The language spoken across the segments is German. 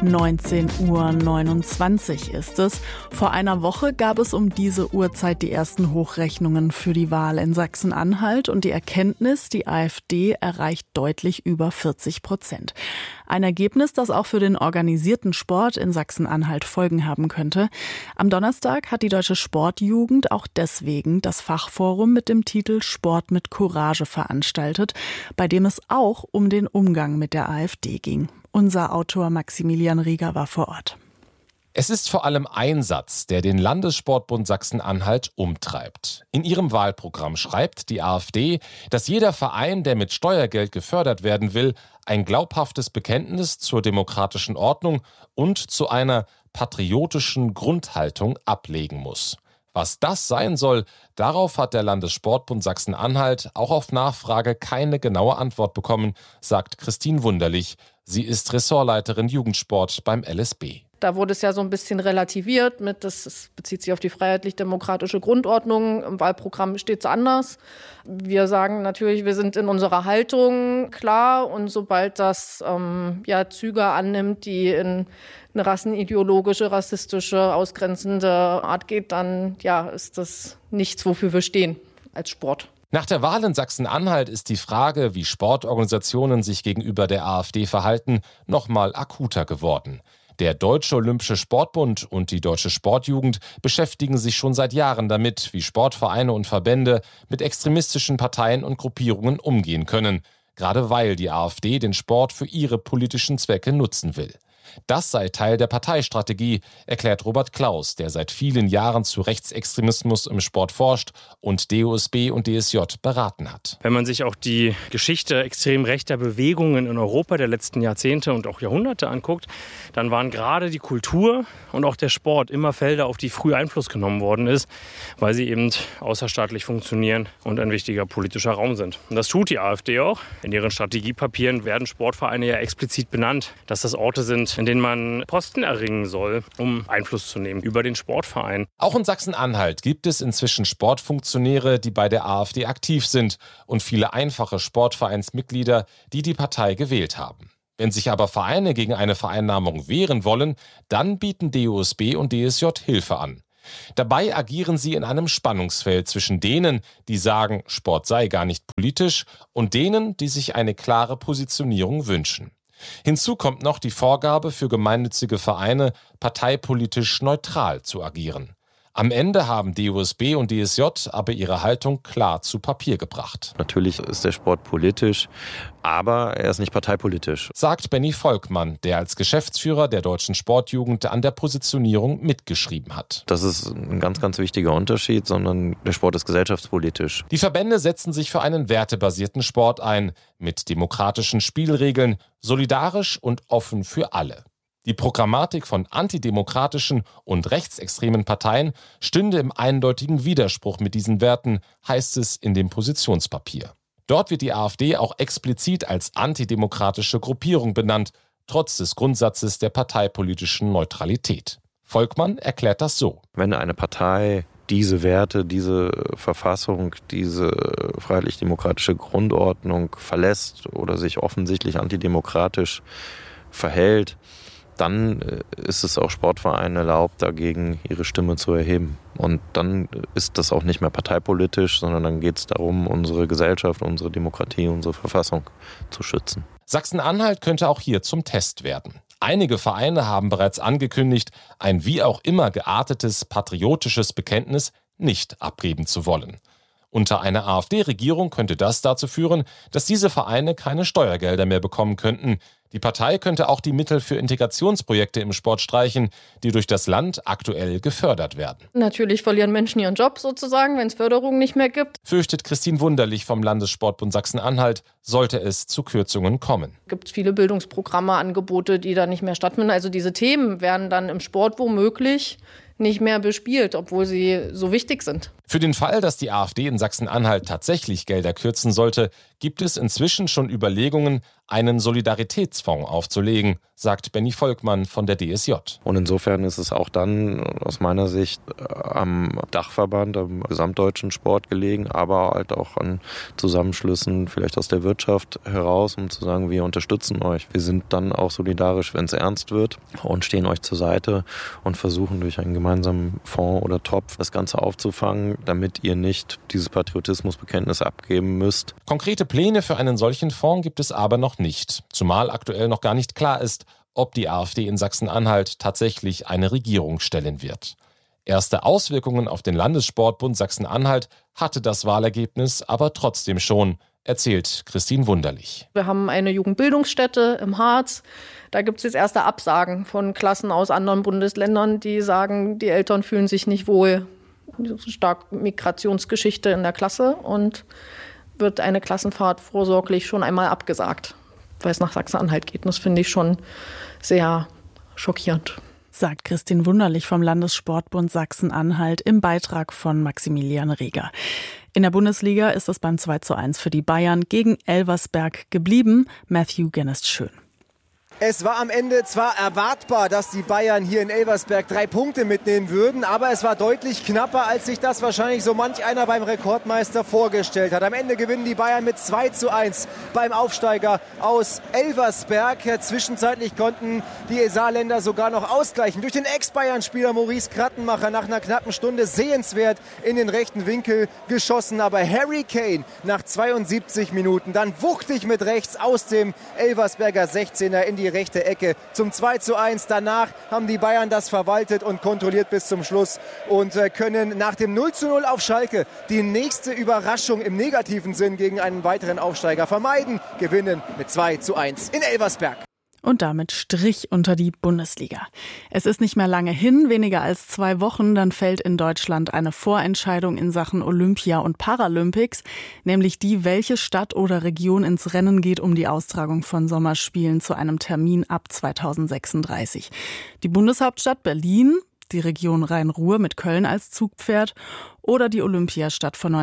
19:29 Uhr ist es. Vor einer Woche gab es um diese Uhrzeit die ersten Hochrechnungen für die Wahl in Sachsen-Anhalt und die Erkenntnis, die AfD erreicht deutlich über 40%. Ein Ergebnis, das auch für den organisierten Sport in Sachsen-Anhalt Folgen haben könnte. Am Donnerstag hat die Deutsche Sportjugend auch deswegen das Fachforum mit dem Titel Sport mit Courage veranstaltet, bei dem es auch um den Umgang mit der AfD ging. Unser Autor Maximilian Rieger war vor Ort. Es ist vor allem ein Satz, der den Landessportbund Sachsen-Anhalt umtreibt. In ihrem Wahlprogramm schreibt die AfD, dass jeder Verein, der mit Steuergeld gefördert werden will, ein glaubhaftes Bekenntnis zur demokratischen Ordnung und zu einer patriotischen Grundhaltung ablegen muss. Was das sein soll, darauf hat der Landessportbund Sachsen-Anhalt auch auf Nachfrage keine genaue Antwort bekommen, sagt Christine Wunderlich. Sie ist Ressortleiterin Jugendsport beim LSB. Da wurde es ja so ein bisschen relativiert mit, das bezieht sich auf die freiheitlich-demokratische Grundordnung. Im Wahlprogramm steht es anders. Wir sagen natürlich, wir sind in unserer Haltung klar und sobald das Züge annimmt, die in eine rassenideologische, rassistische, ausgrenzende Art geht, dann ist das nichts, wofür wir stehen als Sport. Nach der Wahl in Sachsen-Anhalt ist die Frage, wie Sportorganisationen sich gegenüber der AfD verhalten, noch mal akuter geworden. Der Deutsche Olympische Sportbund und die Deutsche Sportjugend beschäftigen sich schon seit Jahren damit, wie Sportvereine und Verbände mit extremistischen Parteien und Gruppierungen umgehen können, gerade weil die AfD den Sport für ihre politischen Zwecke nutzen will. Das sei Teil der Parteistrategie, erklärt Robert Klaus, der seit vielen Jahren zu Rechtsextremismus im Sport forscht und DOSB und DSJ beraten hat. Wenn man sich auch die Geschichte extrem rechter Bewegungen in Europa der letzten Jahrzehnte und auch Jahrhunderte anguckt, dann waren gerade die Kultur und auch der Sport immer Felder, auf die früh Einfluss genommen worden ist, weil sie eben außerstaatlich funktionieren und ein wichtiger politischer Raum sind. Und das tut die AfD auch. In ihren Strategiepapieren werden Sportvereine ja explizit benannt, dass das Orte sind, in denen man Posten erringen soll, um Einfluss zu nehmen über den Sportverein. Auch in Sachsen-Anhalt gibt es inzwischen Sportfunktionäre, die bei der AfD aktiv sind und viele einfache Sportvereinsmitglieder, die die Partei gewählt haben. Wenn sich aber Vereine gegen eine Vereinnahmung wehren wollen, dann bieten DOSB und DSJ Hilfe an. Dabei agieren sie in einem Spannungsfeld zwischen denen, die sagen, Sport sei gar nicht politisch, und denen, die sich eine klare Positionierung wünschen. Hinzu kommt noch die Vorgabe für gemeinnützige Vereine, parteipolitisch neutral zu agieren. Am Ende haben DOSB und DSJ aber ihre Haltung klar zu Papier gebracht. Natürlich ist der Sport politisch, aber er ist nicht parteipolitisch, sagt Benny Volkmann, der als Geschäftsführer der Deutschen Sportjugend an der Positionierung mitgeschrieben hat. Das ist ein ganz, ganz wichtiger Unterschied, sondern der Sport ist gesellschaftspolitisch. Die Verbände setzen sich für einen wertebasierten Sport ein, mit demokratischen Spielregeln, solidarisch und offen für alle. Die Programmatik von antidemokratischen und rechtsextremen Parteien stünde im eindeutigen Widerspruch mit diesen Werten, heißt es in dem Positionspapier. Dort wird die AfD auch explizit als antidemokratische Gruppierung benannt, trotz des Grundsatzes der parteipolitischen Neutralität. Volkmann erklärt das so. Wenn eine Partei diese Werte, diese Verfassung, diese freiheitlich-demokratische Grundordnung verlässt oder sich offensichtlich antidemokratisch verhält, dann ist es auch Sportvereinen erlaubt, dagegen ihre Stimme zu erheben. Und dann ist das auch nicht mehr parteipolitisch, sondern dann geht es darum, unsere Gesellschaft, unsere Demokratie, unsere Verfassung zu schützen. Sachsen-Anhalt könnte auch hier zum Test werden. Einige Vereine haben bereits angekündigt, ein wie auch immer geartetes patriotisches Bekenntnis nicht abgeben zu wollen. Unter einer AfD-Regierung könnte das dazu führen, dass diese Vereine keine Steuergelder mehr bekommen könnten. Die Partei könnte auch die Mittel für Integrationsprojekte im Sport streichen, die durch das Land aktuell gefördert werden. Natürlich verlieren Menschen ihren Job sozusagen, wenn es Förderung nicht mehr gibt. Fürchtet Christine Wunderlich vom Landessportbund Sachsen-Anhalt, sollte es zu Kürzungen kommen. Es gibt viele Bildungsprogramme, Angebote, die dann nicht mehr stattfinden. Also diese Themen werden dann im Sport womöglich nicht mehr bespielt, obwohl sie so wichtig sind. Für den Fall, dass die AfD in Sachsen-Anhalt tatsächlich Gelder kürzen sollte, gibt es inzwischen schon Überlegungen, einen Solidaritätsfonds aufzulegen, sagt Benny Volkmann von der DSJ. Und insofern ist es auch dann aus meiner Sicht am Dachverband, am gesamtdeutschen Sport gelegen, aber halt auch an Zusammenschlüssen vielleicht aus der Wirtschaft heraus, um zu sagen, wir unterstützen euch. Wir sind dann auch solidarisch, wenn es ernst wird und stehen euch zur Seite und versuchen durch einen gemeinsamen Fonds oder Topf das Ganze aufzufangen, damit ihr nicht dieses Patriotismusbekenntnis abgeben müsst. Konkrete Pläne für einen solchen Fonds gibt es aber noch nicht, zumal aktuell noch gar nicht klar ist, ob die AfD in Sachsen-Anhalt tatsächlich eine Regierung stellen wird. Erste Auswirkungen auf den Landessportbund Sachsen-Anhalt hatte das Wahlergebnis aber trotzdem schon, erzählt Christine Wunderlich. Wir haben eine Jugendbildungsstätte im Harz. Da gibt es jetzt erste Absagen von Klassen aus anderen Bundesländern, die sagen, die Eltern fühlen sich nicht wohl. Stark Migrationsgeschichte in der Klasse und wird eine Klassenfahrt vorsorglich schon einmal abgesagt, weil es nach Sachsen-Anhalt geht. Und das finde ich schon sehr schockierend. Sagt Christine Wunderlich vom Landessportbund Sachsen-Anhalt im Beitrag von Maximilian Reger. In der Bundesliga ist es beim 2:1 für die Bayern gegen Elversberg geblieben. Matthew Genest-Schön. Es war am Ende zwar erwartbar, dass die Bayern hier in Elversberg 3 Punkte mitnehmen würden, aber es war deutlich knapper, als sich das wahrscheinlich so manch einer beim Rekordmeister vorgestellt hat. Am Ende gewinnen die Bayern mit 2:1 beim Aufsteiger aus Elversberg. Zwischenzeitlich konnten die Saarländer sogar noch ausgleichen durch den Ex-Bayern-Spieler Maurice Krattenmacher nach einer knappen Stunde sehenswert in den rechten Winkel geschossen. Aber Harry Kane nach 72 Minuten dann wuchtig mit rechts aus dem Elversberger 16er in die rechte Ecke zum 2:1. Danach haben die Bayern das verwaltet und kontrolliert bis zum Schluss und können nach dem 0:0 auf Schalke die nächste Überraschung im negativen Sinn gegen einen weiteren Aufsteiger vermeiden. Gewinnen mit 2:1 in Elversberg. Und damit Strich unter die Bundesliga. Es ist nicht mehr lange hin, weniger als 2 Wochen, dann fällt in Deutschland eine Vorentscheidung in Sachen Olympia und Paralympics, nämlich die, welche Stadt oder Region ins Rennen geht um die Austragung von Sommerspielen zu einem Termin ab 2036. Die Bundeshauptstadt Berlin, die Region Rhein-Ruhr mit Köln als Zugpferd oder die Olympiastadt von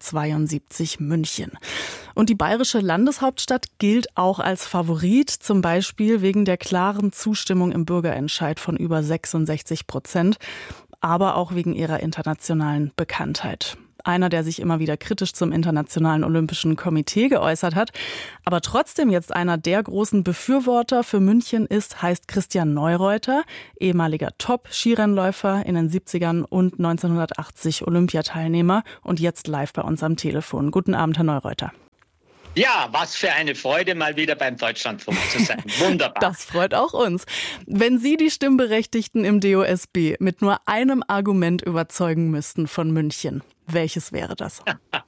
1972 München. Und die bayerische Landeshauptstadt gilt auch als Favorit, zum Beispiel wegen der klaren Zustimmung im Bürgerentscheid von über 66%, aber auch wegen ihrer internationalen Bekanntheit. Einer, der sich immer wieder kritisch zum Internationalen Olympischen Komitee geäußert hat, aber trotzdem jetzt einer der großen Befürworter für München ist, heißt Christian Neureuter, ehemaliger Top-Skirennläufer in den 70ern und 1980 Olympiateilnehmer und jetzt live bei uns am Telefon. Guten Abend, Herr Neureuter. Ja, was für eine Freude, mal wieder beim Deutschlandfunk zu sein. Wunderbar. Das freut auch uns. Wenn Sie die Stimmberechtigten im DOSB mit nur einem Argument überzeugen müssten von München, welches wäre das?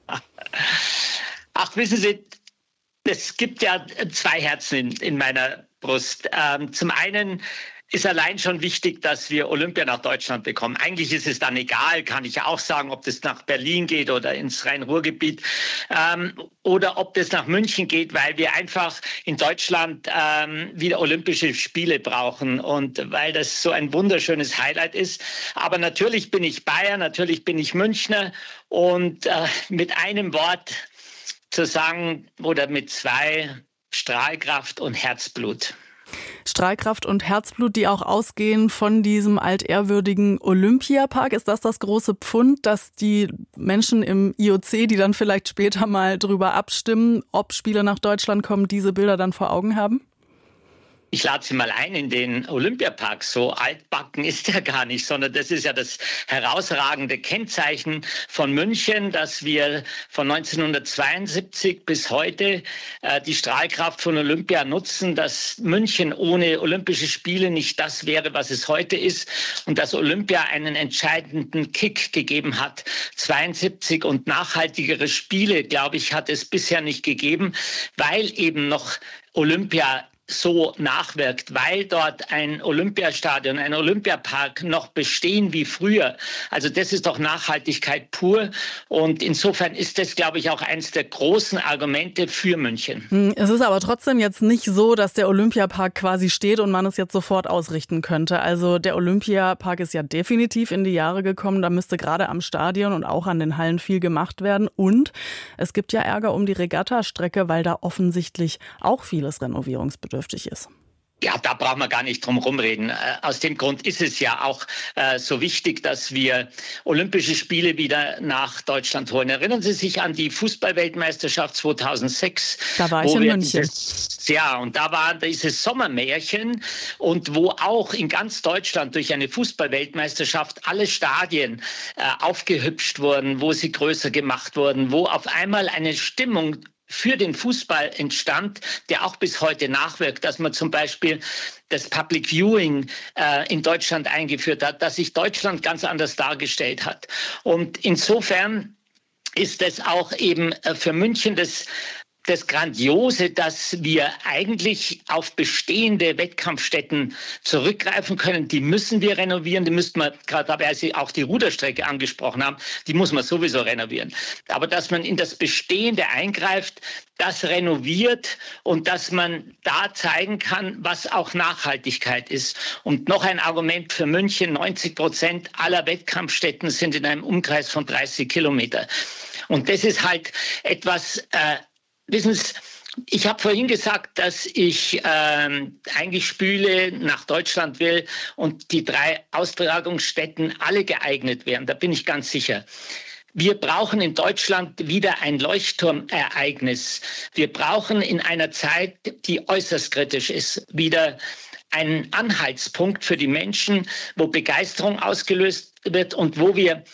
Ach, wissen Sie, es gibt ja 2 Herzen in meiner Brust. Zum einen ist allein schon wichtig, dass wir Olympia nach Deutschland bekommen. Eigentlich ist es dann egal, kann ich auch sagen, ob das nach Berlin geht oder ins Rhein-Ruhr-Gebiet oder ob das nach München geht, weil wir einfach in Deutschland wieder Olympische Spiele brauchen und weil das so ein wunderschönes Highlight ist. Aber natürlich bin ich Bayer, natürlich bin ich Münchner und mit einem Wort zu sagen oder mit 2, Strahlkraft und Herzblut. Strahlkraft und Herzblut, die auch ausgehen von diesem altehrwürdigen Olympiapark. Ist das große Pfund, dass die Menschen im IOC, die dann vielleicht später mal drüber abstimmen, ob Spiele nach Deutschland kommen, diese Bilder dann vor Augen haben? Ich lade Sie mal ein in den Olympiapark. So altbacken ist er gar nicht, sondern das ist ja das herausragende Kennzeichen von München, dass wir von 1972 bis heute die Strahlkraft von Olympia nutzen, dass München ohne Olympische Spiele nicht das wäre, was es heute ist und dass Olympia einen entscheidenden Kick gegeben hat. 72 und nachhaltigere Spiele, glaube ich, hat es bisher nicht gegeben, weil eben noch Olympia so nachwirkt, weil dort ein Olympiastadion, ein Olympiapark noch bestehen wie früher. Also das ist doch Nachhaltigkeit pur. Und insofern ist das, glaube ich, auch eines der großen Argumente für München. Es ist aber trotzdem jetzt nicht so, dass der Olympiapark quasi steht und man es jetzt sofort ausrichten könnte. Also der Olympiapark ist ja definitiv in die Jahre gekommen. Da müsste gerade am Stadion und auch an den Hallen viel gemacht werden. Und es gibt ja Ärger um die Regattastrecke, weil da offensichtlich auch vieles renovierungsbedürftig ist. Ja, da brauchen wir gar nicht drum rumreden. Aus dem Grund ist es ja auch so wichtig, dass wir Olympische Spiele wieder nach Deutschland holen. Erinnern Sie sich an die Fußballweltmeisterschaft 2006? Da war ich in München. Und da war dieses Sommermärchen und wo auch in ganz Deutschland durch eine Fußballweltmeisterschaft alle Stadien aufgehübscht wurden, wo sie größer gemacht wurden, wo auf einmal eine Stimmung für den Fußball entstand, der auch bis heute nachwirkt, dass man zum Beispiel das Public Viewing in Deutschland eingeführt hat, dass sich Deutschland ganz anders dargestellt hat. Und insofern ist es auch eben für München das Grandiose, dass wir eigentlich auf bestehende Wettkampfstätten zurückgreifen können. Die müssen wir renovieren. Die müssten wir, gerade weil Sie auch die Ruderstrecke angesprochen haben, die muss man sowieso renovieren. Aber dass man in das Bestehende eingreift, das renoviert und dass man da zeigen kann, was auch Nachhaltigkeit ist. Und noch ein Argument für München: 90% aller Wettkampfstätten sind in einem Umkreis von 30 Kilometer. Und das ist halt etwas, wissen Sie, ich habe vorhin gesagt, dass ich eigentlich Spiele nach Deutschland will und die 3 Austragungsstätten alle geeignet wären. Da bin ich ganz sicher. Wir brauchen in Deutschland wieder ein Leuchtturmereignis. Wir brauchen in einer Zeit, die äußerst kritisch ist, wieder einen Anhaltspunkt für die Menschen, wo Begeisterung ausgelöst wird und wo wir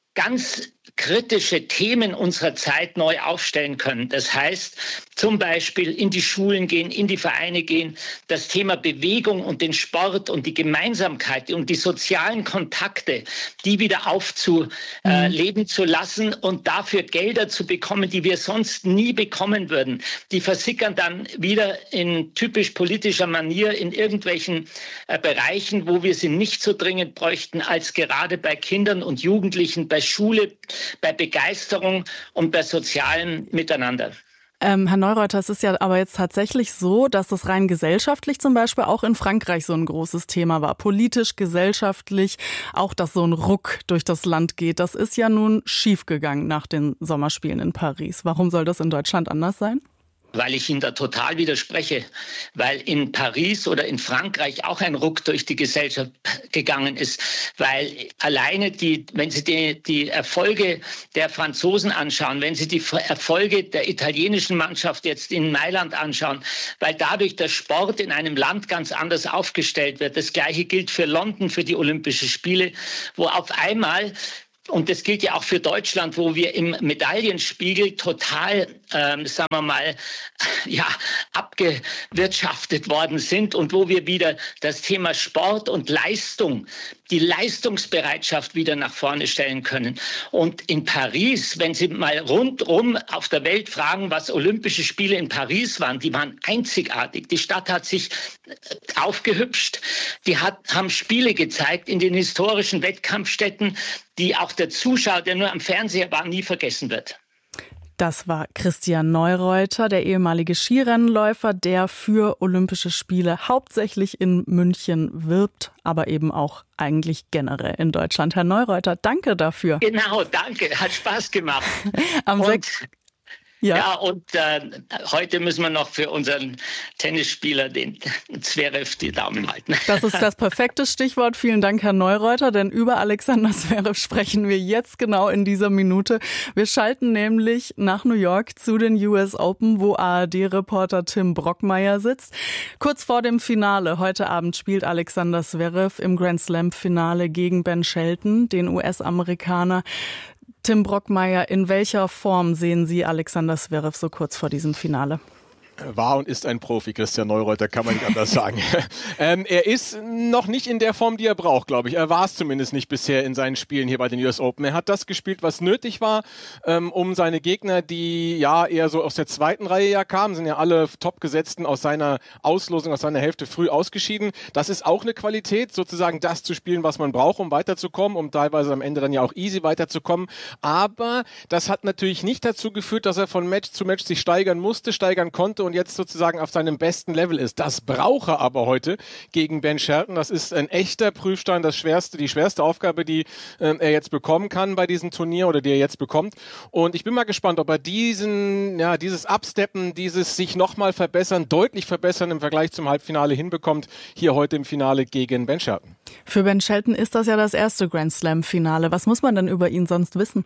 ganz kritische Themen unserer Zeit neu aufstellen können. Das heißt, zum Beispiel in die Schulen gehen, in die Vereine gehen, das Thema Bewegung und den Sport und die Gemeinsamkeit und die sozialen Kontakte, die wieder aufzuleben zu lassen und dafür Gelder zu bekommen, die wir sonst nie bekommen würden. Die versickern dann wieder in typisch politischer Manier in irgendwelchen Bereichen, wo wir sie nicht so dringend bräuchten, als gerade bei Kindern und Jugendlichen, bei Schule, bei Begeisterung und bei sozialem Miteinander. Herr Neureuter, es ist ja aber jetzt tatsächlich so, dass das rein gesellschaftlich zum Beispiel auch in Frankreich so ein großes Thema war. Politisch, gesellschaftlich, auch dass so ein Ruck durch das Land geht. Das ist ja nun schiefgegangen nach den Sommerspielen in Paris. Warum soll das in Deutschland anders sein? Weil ich Ihnen da total widerspreche, weil in Paris oder in Frankreich auch ein Ruck durch die Gesellschaft gegangen ist, weil alleine wenn Sie die Erfolge der Franzosen anschauen, wenn Sie die Erfolge der italienischen Mannschaft jetzt in Mailand anschauen, weil dadurch der Sport in einem Land ganz anders aufgestellt wird. Das Gleiche gilt für London, für die Olympischen Spiele, wo auf einmal, und das gilt ja auch für Deutschland, wo wir im Medaillenspiegel total, sagen wir mal, abgewirtschaftet worden sind und wo wir wieder das Thema Sport und Leistung, die Leistungsbereitschaft wieder nach vorne stellen können. Und in Paris, wenn Sie mal rundum auf der Welt fragen, was Olympische Spiele in Paris waren, die waren einzigartig. Die Stadt hat sich aufgehübscht. Haben Spiele gezeigt in den historischen Wettkampfstätten, die auch der Zuschauer, der nur am Fernseher war, nie vergessen wird. Das war Christian Neureuter, der ehemalige Skirennläufer, der für Olympische Spiele hauptsächlich in München wirbt, aber eben auch eigentlich generell in Deutschland. Herr Neureuter, danke dafür. Genau, danke. Hat Spaß gemacht. Und heute müssen wir noch für unseren Tennisspieler, den Zverev, die Daumen halten. Das ist das perfekte Stichwort. Vielen Dank, Herr Neureuter, denn über Alexander Zverev sprechen wir jetzt genau in dieser Minute. Wir schalten nämlich nach New York zu den US Open, wo ARD-Reporter Tim Brockmeier sitzt. Kurz vor dem Finale heute Abend spielt Alexander Zverev im Grand Slam-Finale gegen Ben Shelton, den US-Amerikaner. Tim Brockmeier, in welcher Form sehen Sie Alexander Zverev so kurz vor diesem Finale? War und ist ein Profi, Christian Neureuter, kann man nicht anders sagen. Er ist noch nicht in der Form, die er braucht, glaube ich. Er war es zumindest nicht bisher in seinen Spielen hier bei den US Open. Er hat das gespielt, was nötig war, um seine Gegner, die ja eher so aus der zweiten Reihe ja kamen, sind ja alle Topgesetzten aus seiner Auslosung, aus seiner Hälfte früh ausgeschieden. Das ist auch eine Qualität, sozusagen das zu spielen, was man braucht, um weiterzukommen, um teilweise am Ende dann ja auch easy weiterzukommen. Aber das hat natürlich nicht dazu geführt, dass er von Match zu Match sich steigern konnte und jetzt sozusagen auf seinem besten Level ist. Das braucht er aber heute gegen Ben Shelton. Das ist ein echter Prüfstein, die schwerste Aufgabe, die er jetzt bekommen kann bei diesem Turnier oder die er jetzt bekommt. Und ich bin mal gespannt, ob er dieses Absteppen, dieses sich nochmal verbessern, deutlich verbessern im Vergleich zum Halbfinale hinbekommt, hier heute im Finale gegen Ben Shelton. Für Ben Shelton ist das ja das erste Grand Slam-Finale. Was muss man denn über ihn sonst wissen?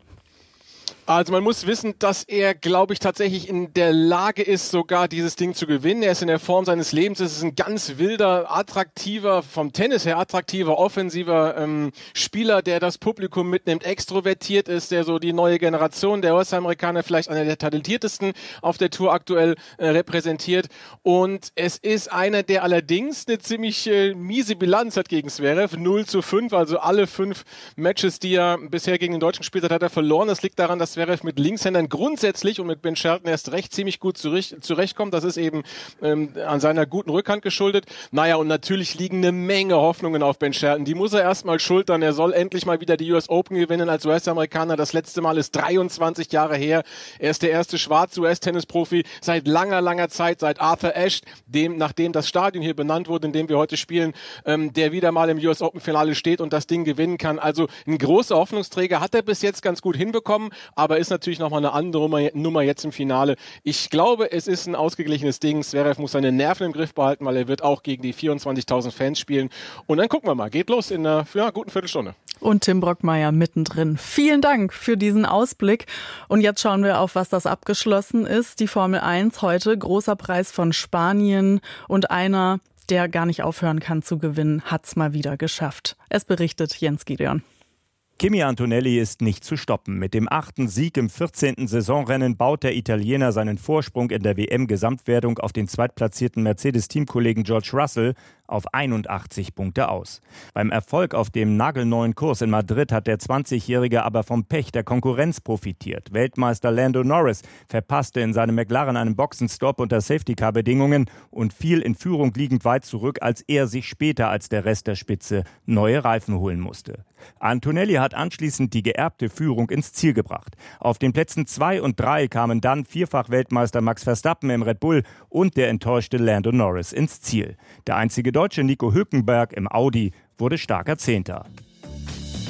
Also man muss wissen, dass er, glaube ich, tatsächlich in der Lage ist, sogar dieses Ding zu gewinnen. Er ist in der Form seines Lebens. Es ist ein ganz wilder, attraktiver, vom Tennis her attraktiver, offensiver Spieler, der das Publikum mitnimmt, extrovertiert ist, der so die neue Generation der US-Amerikaner, vielleicht einer der talentiertesten auf der Tour aktuell repräsentiert. Und es ist einer, der allerdings eine ziemlich miese Bilanz hat gegen Zverev. 0-5, also alle 5 Matches, die er bisher gegen den Deutschen gespielt hat, hat er verloren. Das liegt daran, dass Zverev mit Linkshändern grundsätzlich und mit Ben Shelton erst recht ziemlich gut zurechtkommt. Das ist eben an seiner guten Rückhand geschuldet. Naja, und natürlich liegen eine Menge Hoffnungen auf Ben Shelton. Die muss er erstmal schultern. Er soll endlich mal wieder die US Open gewinnen als US-Amerikaner. Das letzte Mal ist 23 Jahre her. Er ist der erste schwarze US-Tennisprofi seit langer Zeit, seit Arthur Ashe, nachdem das Stadion hier benannt wurde, in dem wir heute spielen, der wieder mal im US Open-Finale steht und das Ding gewinnen kann. Also ein großer Hoffnungsträger hat er bis jetzt ganz gut hinbekommen, aber ist natürlich nochmal eine andere Nummer jetzt im Finale. Ich glaube, es ist ein ausgeglichenes Ding. Zverev muss seine Nerven im Griff behalten, weil er wird auch gegen die 24.000 Fans spielen. Und dann gucken wir mal. Geht los in einer guten Viertelstunde. Und Tim Brockmeier mittendrin. Vielen Dank für diesen Ausblick. Und jetzt schauen wir auf, was das abgeschlossen ist. Die Formel 1 heute, großer Preis von Spanien und einer, der gar nicht aufhören kann zu gewinnen, hat's mal wieder geschafft. Es berichtet Jens Gideon. Kimi Antonelli ist nicht zu stoppen. Mit dem 8. Sieg im 14. Saisonrennen baut der Italiener seinen Vorsprung in der WM-Gesamtwertung auf den zweitplatzierten Mercedes-Teamkollegen George Russell auf 81 Punkte aus. Beim Erfolg auf dem nagelneuen Kurs in Madrid hat der 20-Jährige aber vom Pech der Konkurrenz profitiert. Weltmeister Lando Norris verpasste in seinem McLaren einen Boxenstopp unter Safety-Car-Bedingungen und fiel in Führung liegend weit zurück, als er sich später als der Rest der Spitze neue Reifen holen musste. Antonelli hat anschließend die geerbte Führung ins Ziel gebracht. Auf den Plätzen 2 und 3 kamen dann Vierfach-Weltmeister Max Verstappen im Red Bull und der enttäuschte Lando Norris ins Ziel. Der einzige Deutsche Nico Hülkenberg im Audi wurde starker Zehnter.